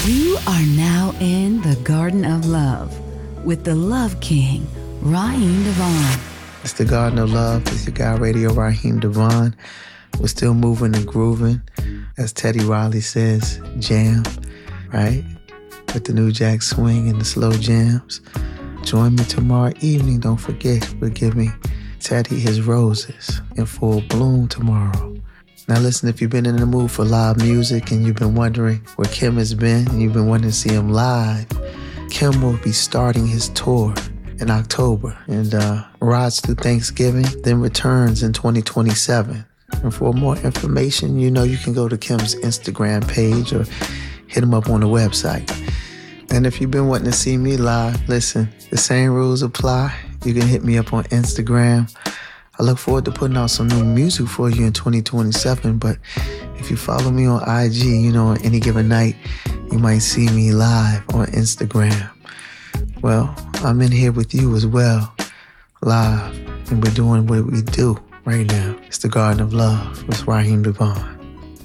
You are now in the Garden of Love with the Love King, Raheem DeVaughn. It's the Garden of Love. It's your guy, Radio Raheem DeVaughn. We're still moving and grooving. As Teddy Riley says, jam, right? With the New Jack Swing and the slow jams. Join me tomorrow evening. Don't forget, we'll give me Teddy his roses in full bloom tomorrow. Now listen, if you've been in the mood for live music and you've been wondering where Kim has been and you've been wanting to see him live, Kim will be starting his tour in October and rides through Thanksgiving, then returns in 2027. And for more information, you know you can go to Kim's Instagram page or hit him up on the website. And if you've been wanting to see me live, listen, the same rules apply. You can hit me up on Instagram. I look forward to putting out some new music for you in 2027, but if you follow me on IG, you know, on any given night, you might see me live on Instagram. Well, I'm in here with you as well, live, and we're doing what we do right now. It's the Garden of Love with Raheem DeVaughn.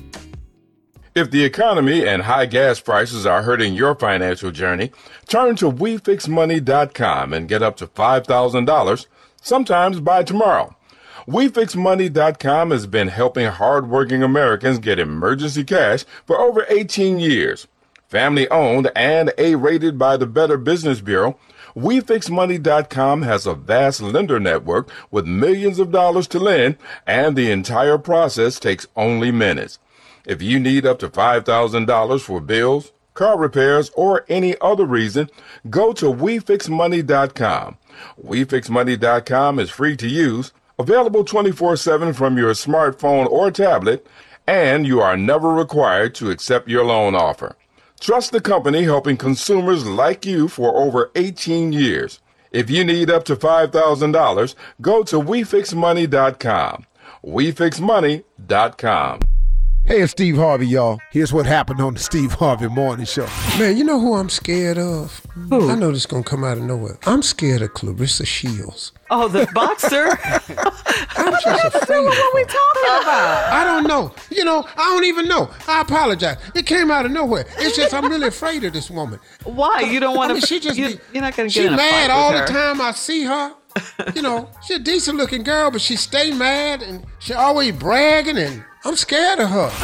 If the economy and high gas prices are hurting your financial journey, turn to WeFixMoney.com and get up to $5,000, sometimes by tomorrow. WeFixMoney.com has been helping hardworking Americans get emergency cash for over 18 years. Family owned and A-rated by the Better Business Bureau, WeFixMoney.com has a vast lender network with millions of dollars to lend, and the entire process takes only minutes. If you need up to $5,000 for bills, car repairs, or any other reason, go to WeFixMoney.com. WeFixMoney.com is free to use, available 24/7 from your smartphone or tablet, and you are never required to accept your loan offer. Trust the company helping consumers like you for over 18 years. If you need up to $5,000, go to WeFixMoney.com. WeFixMoney.com. Hey, it's Steve Harvey, y'all. Here's what happened on the Steve Harvey Morning Show. Man, you know who I'm scared of? Who? I know this is going to come out of nowhere. I'm scared of Clarissa Shields. Oh, the boxer? I'm just afraid of What are we her. talking about? I don't know. You know, I don't even know. I apologize. It came out of nowhere. It's just I'm really afraid of this woman. Why? You don't want to... I mean, she just you're not going to she get in a mad fight all with the her. time I see her. You know, she's a decent looking girl, but she stay mad and she always bragging, and I'm scared of her.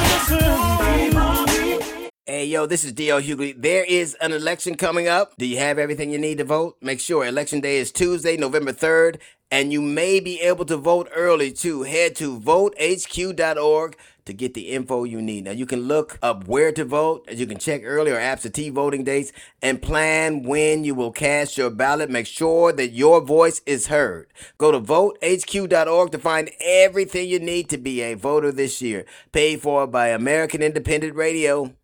Hey, yo, this is D.L. Hughley. There is an election coming up. Do you have everything you need to vote? Make sure Election Day is Tuesday, November 3rd, and you may be able to vote early, too. Head to votehq.org to get the info you need. Now, you can look up where to vote, as you can check early or absentee voting dates, and plan when you will cast your ballot. Make sure that your voice is heard. Go to votehq.org to find everything you need to be a voter this year. Paid for by American Independent Radio.